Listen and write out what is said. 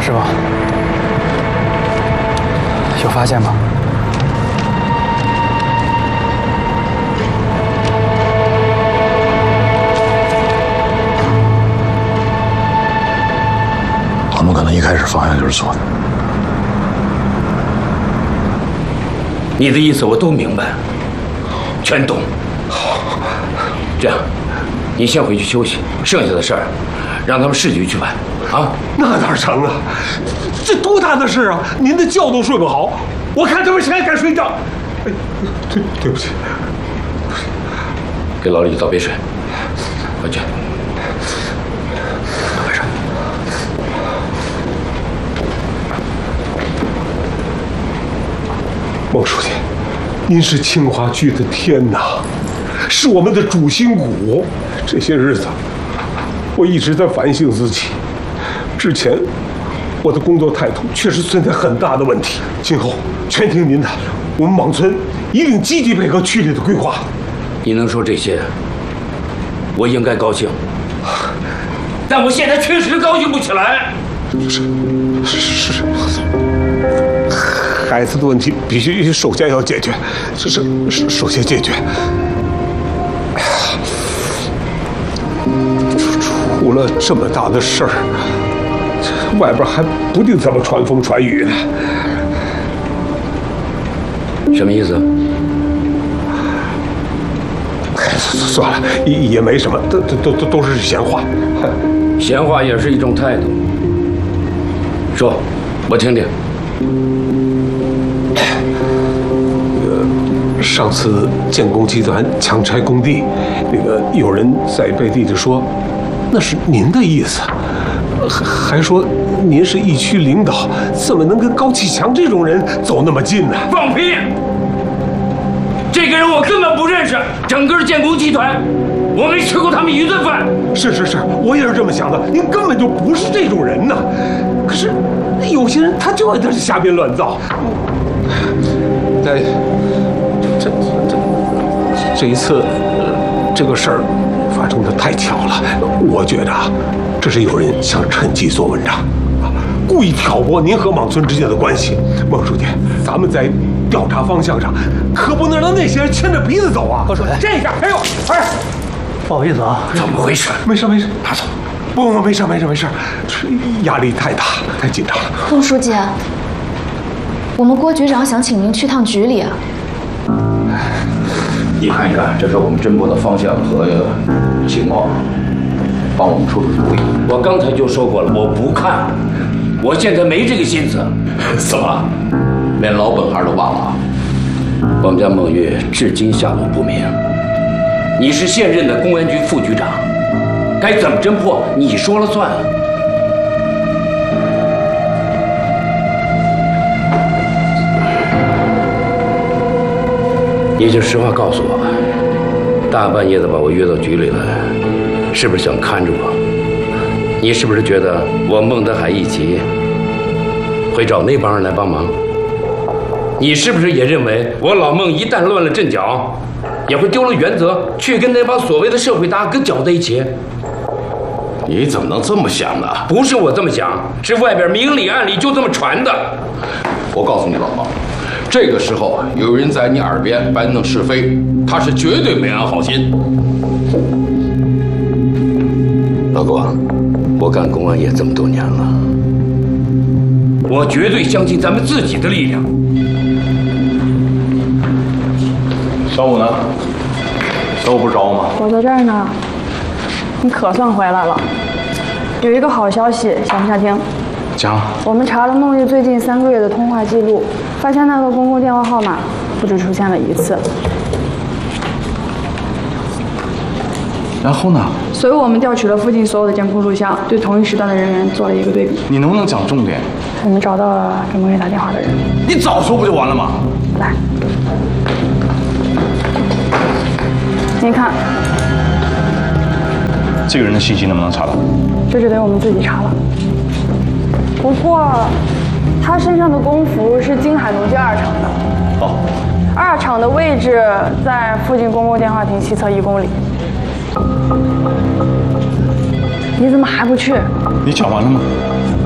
师傅，有发现吗？ 他们可能一开始方向就是错的。 你的意思我都明白，全懂。这样，你先回去休息，剩下的事儿让他们市局去办。啊， 那哪成啊？这多大的事啊！您的觉都睡不好，我看他们谁还敢睡觉？哎，对不起， 给老李倒杯水，回去。 没事。孟书记，您是清华剧的天哪，是我们的主心骨。这些日子，我一直在反省自己。之前，我的工作态度确实存在很大的问题。今后全听您的，我们莽村一定积极配合区里的规划。 你能说这些，我应该高兴，但我现在确实高兴不起来。 是，孩子的问题必须首先要解决，首先解决。出了这么大的事儿，外边还不定怎么传风传雨呢。 什么意思？ 算了，也没什么，都是闲话。 闲话也是一种态度。说，我听听。 上次建工集团强拆工地，有人在背地里说，那是您的意思，还说您是一区领导，怎么能跟高启强这种人走那么近呢？ 放屁！这个人我根本不认识，整个建工集团，我没吃过他们一顿饭。 是，我也是这么想的。您根本就不是这种人呐。可是有些人他就爱在这瞎编乱造。这一次，这个事儿发生的太巧了。我觉得这是有人想趁机做文章，故意挑拨您和莽村之间的关系。孟书记，咱们在调查方向上可不能让那些人牵着鼻子走啊！这下，哎呦，哎， 不好意思啊， 怎么回事？ 没事，拿走。不，没事，压力太大，太紧张了。 孟书记，我们郭局长想请您去趟局里啊。 你看一看，这是我们侦破的方向和情况，帮我们出出主意。我刚才就说过了，我不看，我现在没这个心思。 怎么，连老本行都忘了？ 我们家孟月至今下落不明。你是现任的公安局副局长，该怎么侦破，你说了算。你就实话告诉我吧，大半夜的把我约到局里来，是不是想看着我？你是不是觉得我孟德海一起会找那帮人来帮忙？你是不是也认为我老孟一旦乱了阵脚，也会丢了原则，去跟那帮所谓的社会大哥搅在一起？ 你怎么能这么想呢？ 不是我这么想，是外边明里暗里就这么传的。 我告诉你，老孟，这个时候有人在你耳边搬弄是非，他是绝对没安好心。 老郭，我干公安业这么多年了，我绝对相信咱们自己的力量。 小五呢？小五不是找我吗？ 我在这儿呢。你可算回来了。有一个好消息，想不想听？ 讲。我们查了孟玉最近3个月的通话记录，发现那个公共电话号码不止出现了1次。 然后呢？ 所以我们调取了附近所有的监控录像，对同一时段的人员做了一个对比。 你能不能讲重点？ 我们找到了给孟玉打电话的人。 你早说不就完了吗？ 来，您看， 这个人的信息能不能查到？ 这就得我们自己查了。不过，他身上的工服是金海农机2厂的。 哦。 2厂的位置在附近公共电话亭西侧1公里。你怎么还不去？ 你讲完了吗？